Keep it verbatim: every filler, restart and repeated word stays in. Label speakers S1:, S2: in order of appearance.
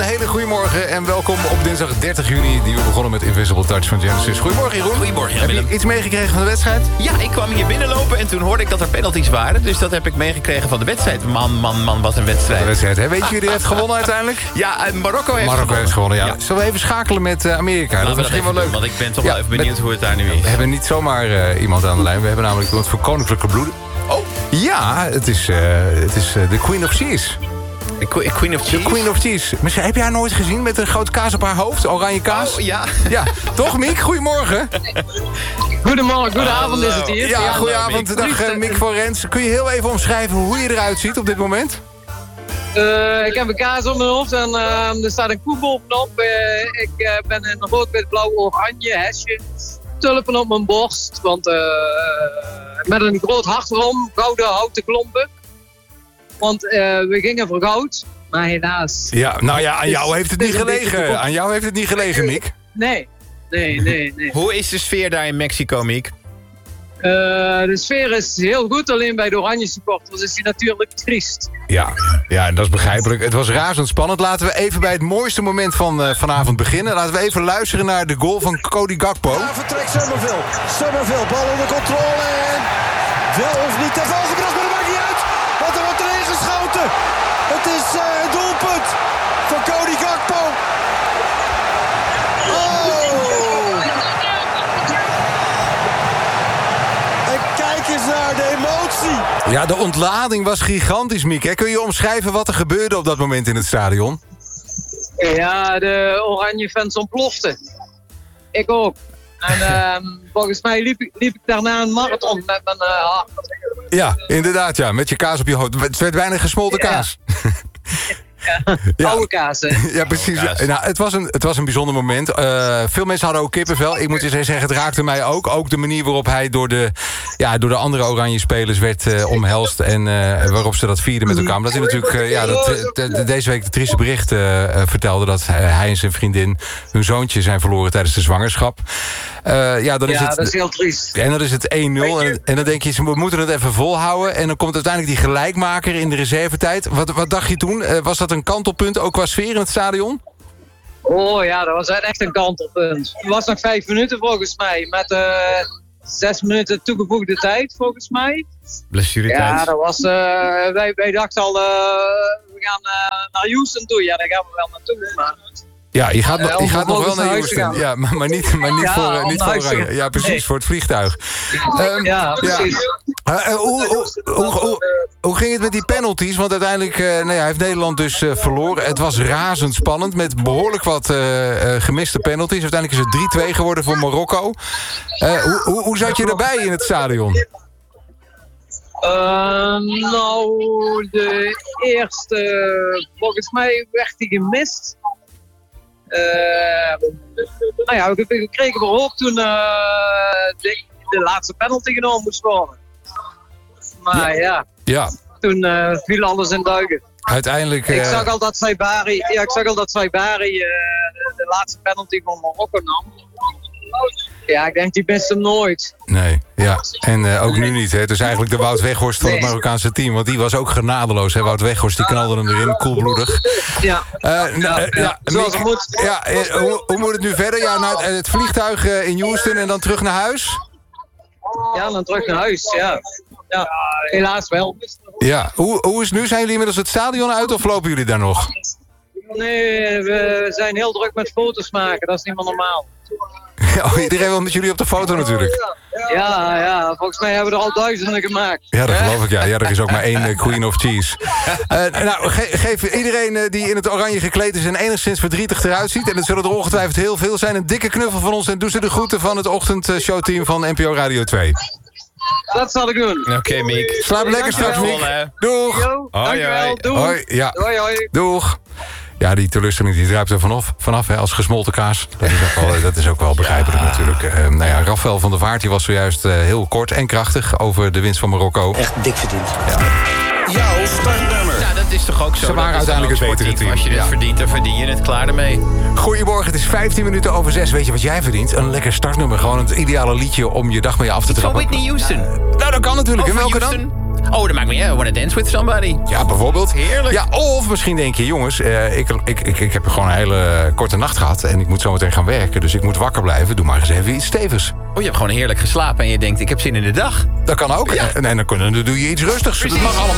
S1: hele goede morgen en welkom op dinsdag dertig juni... die we begonnen met Invisible Touch van Genesis. Goedemorgen, Jeroen.
S2: Goedemorgen,
S1: Heb je iets meegekregen van de wedstrijd?
S2: Ja, ik kwam hier binnenlopen en toen hoorde ik dat er penalties waren. Dus dat heb ik meegekregen van de wedstrijd. Man, man, man, wat een wedstrijd.
S1: De wedstrijd, hè? Weet je wie er heeft gewonnen uiteindelijk?
S2: Ja, Marokko heeft
S1: Marokko
S2: gewonnen.
S1: heeft gewonnen, ja.
S2: ja.
S1: Zullen we even schakelen met uh, Amerika?
S2: Laten
S1: dat is misschien wel leuk.
S2: Doen, want ik ben toch
S1: ja,
S2: wel even benieuwd
S1: met,
S2: hoe het daar nu is.
S1: We hebben niet zomaar uh, iemand aan de lijn. We hebben namelijk iemand voor Koninklijke Bloeden.
S2: Oh.
S1: Ja, het is, uh, het is uh, de Queen of Cheese.
S2: De Queen of Cheese?
S1: De Queen of Cheese. Misschien heb jij haar nooit gezien met een grote kaas op haar hoofd? Oranje kaas?
S2: Oh, ja.
S1: Ja, toch Miek? Goedemorgen.
S3: Goedemorgen, goedenavond is het hier.
S1: Ja,
S2: Ja,
S1: goedenavond.
S2: Miek.
S1: Dag uh, Miek van Rens. Kun je heel even omschrijven hoe je eruit ziet op dit moment?
S3: Uh, ik heb een kaas op mijn hoofd en uh, er staat een koe bovenop. Uh, ik uh, ben in rood, wit, blauw, oranje, hesje. Tulpen op mijn borst, want uh, met een groot hart erom, gouden houten klompen. Want uh, we gingen voor goud, maar helaas.
S1: Ja, nou ja, aan jou heeft het niet
S3: Het is een
S1: gelegen.
S3: beetje-
S1: Aan jou heeft het niet gelegen, Miek.
S3: Nee, nee, nee, nee.
S2: Hoe is de sfeer daar in Mexico, Miek?
S3: Uh, de sfeer is heel goed, alleen bij de oranje supporters is die natuurlijk triest.
S1: Ja, ja, dat is begrijpelijk. Het was razendspannend. Laten we even bij het mooiste moment van uh, vanavond beginnen. Laten we even luisteren naar de goal van Cody Gakpo.
S4: Daar vertrekt Summerville. Summerville, bal onder controle en wel of niet ter val gebracht, maar dat maakt niet uit. Want er wordt erin geschoten. Het is uh, het doelpunt van Cody Gakpo. Oh! En kijk eens naar de emotie.
S1: Ja, de ontlading was gigantisch, Miek. Hè? Kun je omschrijven wat er gebeurde op dat moment in het stadion?
S3: Ja, de oranje fans ontploften. Ik ook. En uh, volgens mij liep, ik- liep ik daarna een marathon met mijn uh, hart.
S1: Ja, inderdaad, ja. Met je kaas op je hoofd. Het werd bijna gesmolten
S3: Ja.
S1: kaas.
S3: Ja.
S1: Ja.
S3: Oude kaas, hè.
S1: Ja, precies. Ja.
S2: kaas.
S1: Nou, het, was een, het was een bijzonder moment. Uh, veel mensen hadden ook kippenvel. Ik moet je zeggen, het raakte mij ook. Ook de manier waarop hij door de, ja, door de andere oranje spelers werd uh, omhelst. En uh, waarop ze dat vierden met elkaar. Omdat hij natuurlijk uh, ja, dat, de, de, deze week de trieste bericht uh, uh, vertelde... dat hij en zijn vriendin hun zoontje zijn verloren tijdens de zwangerschap. Uh, ja, dan is
S3: Ja,
S1: het,
S3: dat is heel triest.
S1: en dan is het één nul. En, en dan denk je, we moeten het even volhouden. En dan komt uiteindelijk die gelijkmaker in de reservetijd. Wat, wat dacht je toen? Uh, was dat een kantelpunt, ook qua sfeer in het stadion?
S3: Oh ja, dat was echt een kantelpunt. Het was nog vijf minuten volgens mij. Met uh, zes minuten toegevoegde tijd volgens mij.
S2: Blessuretijd.
S3: Ja, dat was... Uh, wij, wij dachten al, uh, we gaan uh, naar Houston toe. Ja, daar gaan we wel naartoe. Maar...
S1: Ja, je gaat,
S3: Ja,
S1: nog, je
S3: om
S1: gaat nog wel
S3: vervolgens
S1: naar
S3: naar huis te
S1: Houston.
S3: gaan.
S1: Ja, maar, maar niet, maar niet
S3: Ja,
S1: voor, uh,
S3: om
S1: niet
S3: naar
S1: voor
S3: huis te
S1: Oranje.
S3: gaan.
S1: Ja, precies,
S3: Nee.
S1: voor het vliegtuig. Um,
S3: Ja, precies.
S1: Uh, uh, hoe, hoe, hoe, hoe, hoe ging het met die penalties? Want uiteindelijk uh, nou ja, heeft Nederland dus uh, verloren. Het was razendspannend met behoorlijk wat uh, uh, gemiste penalties. Uiteindelijk is het drie twee geworden voor Marokko. Uh, hoe, hoe, hoe zat je erbij in het stadion?
S3: Uh, nou, de eerste, volgens mij werd die gemist. Uh, nou ja, we, we kregen verhoop toen uh, de, de laatste penalty genomen moest worden. Maar ja,
S1: Ja,
S3: toen uh, viel alles in duigen.
S1: uiteindelijk... Uh,
S3: Ik zag al dat Saibari, ja, ik zag al dat Saibari uh, de, de laatste penalty van Marokko nam. Ja, ik denk die mist hem nooit.
S1: Nee, ja. En uh, ook nu niet. Hè. Het is eigenlijk de Wout Weghorst van het
S3: Nee.
S1: Marokkaanse team. Want die was ook genadeloos. Hè. Wout Weghorst die knalde hem erin, koelbloedig.
S3: Ja,
S1: Uh,
S3: ja,
S1: uh,
S3: ja.
S1: ja,
S3: Zoals
S1: Mick,
S3: het moet.
S1: ja, uh, hoe, hoe moet het nu verder? Ja, naar het, het vliegtuig uh, in Houston en dan terug naar huis?
S3: Ja, dan terug naar huis, ja. Ja, helaas wel.
S1: Ja, hoe, hoe is het nu? Zijn jullie inmiddels het stadion uit of lopen jullie daar nog?
S3: Nee, we zijn heel druk met foto's maken. Dat is niet meer normaal.
S1: Oh, iedereen wil met jullie op de foto natuurlijk.
S3: Ja, ja. Volgens mij hebben we er al duizenden gemaakt.
S1: Ja, dat geloof ik. Ja, ja er is ook maar één uh, Queen of Cheese. Uh, nou, ge geef iedereen uh, die in het oranje gekleed is en enigszins verdrietig eruit ziet... en het zullen er ongetwijfeld heel veel zijn, een dikke knuffel van ons... en doe ze de groeten van het ochtendshowteam van N P O Radio twee.
S3: Dat zal ik doen.
S2: Oké, okay, Miek.
S1: Slaap lekker straks,
S2: Dankjewel,
S1: Miek.
S2: hè.
S1: Doeg.
S3: Yo,
S2: Hoi,
S3: dankjewel.
S2: hoi.
S3: Doei.
S1: Hoi, ja.
S3: Hoi, hoi.
S1: Doeg. Ja, die teleurstelling die druipt er vanaf, vanaf hè, als gesmolten kaas. Dat is ook wel, dat is ook wel begrijpelijk ja. natuurlijk. Uh, nou ja, Rafael van der Vaart die was zojuist uh, heel kort en krachtig over de winst van Marokko.
S4: Echt dik verdiend.
S1: Ja.
S4: Jouw startnummer.
S2: Ja, dat is toch ook zo.
S1: Ze waren
S2: dat
S1: uiteindelijk het betere team.
S2: Als je het
S1: Ja.
S2: verdient, dan verdien je het. Klaar ermee.
S1: Goedemorgen, het is vijftien minuten over zes. Weet je wat jij verdient? Een lekker startnummer. Gewoon het ideale liedje om je dag mee af te
S2: Van
S1: trappen.
S2: Whitney Houston.
S1: Nou, dat kan natuurlijk. En
S2: Over
S1: welke
S2: Houston.
S1: dan?
S2: Oh, dat maakt me niet uit. I wanna dance with somebody.
S1: Ja, bijvoorbeeld.
S2: Heerlijk.
S1: Ja, of misschien denk je, jongens, uh, ik, ik, ik, ik heb gewoon een hele korte nacht gehad... en ik moet zo meteen gaan werken, dus ik moet wakker blijven. Doe maar eens even iets stevigs.
S2: Oh, je hebt gewoon heerlijk geslapen en je denkt, ik heb zin in de dag.
S1: Dat kan ook.
S2: Ja.
S1: En, en dan, kunnen, dan doe je iets rustigs.
S2: Precies.
S1: Dat mag allemaal.